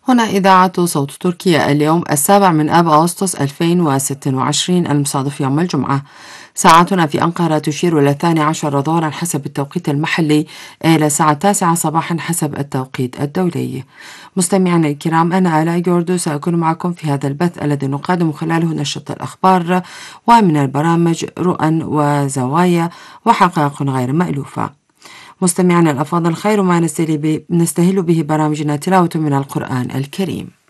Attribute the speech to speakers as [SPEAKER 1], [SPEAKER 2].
[SPEAKER 1] هنا إذاعة صوت تركيا. اليوم 7 أغسطس 2026 المصادف يوم الجمعة. ساعتنا في أنقرة تشير إلى 12 ظهرا حسب التوقيت المحلي، إلى الساعة 9 صباحا حسب التوقيت الدولي. مستمعينا الكرام، أنا آلاء جوردو سأكون معكم في هذا البث الذي نقدم خلاله نشرة الأخبار ومن البرامج رؤى وزوايا وحقائق غير مألوفة. مستمعينا الأفاضل، خير ما نستهل به برامجنا تلاوة من القرآن الكريم.